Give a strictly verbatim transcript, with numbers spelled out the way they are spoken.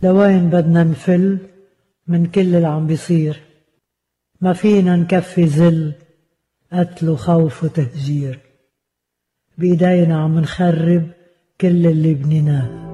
لوين بدنا نفل من كل اللي عم بيصير؟ ما فينا نكفي ذل قتل وخوف وتهجير، بإيدينا عم نخرب كل اللي بنيناه.